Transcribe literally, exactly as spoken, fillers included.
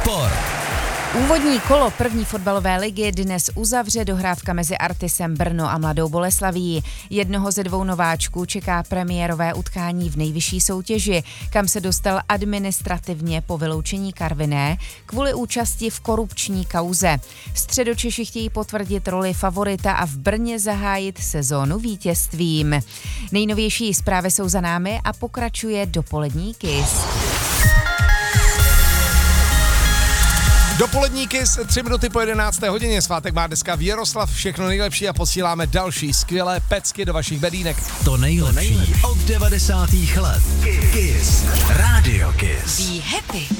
Sport. Úvodní kolo první fotbalové ligy dnes uzavře dohrávka mezi Artisem Brno a Mladou Boleslaví. Jednoho ze dvou nováčků čeká premiérové utkání v nejvyšší soutěži, kam se dostal administrativně po vyloučení Karviné kvůli účasti v korupční kauze. Středočeši chtějí potvrdit roli favorita a v Brně zahájit sezónu vítězstvím. Nejnovější zprávy jsou za námi a pokračuje dopolední Kiss. Dopolední Kiss, tři minuty po jedenácté hodině. Svátek má dneska Věroslav, všechno nejlepší a posíláme další skvělé pecky do vašich bedínek. To nejlepší od devadesátých let. Kiss. Radio Kiss. Be happy.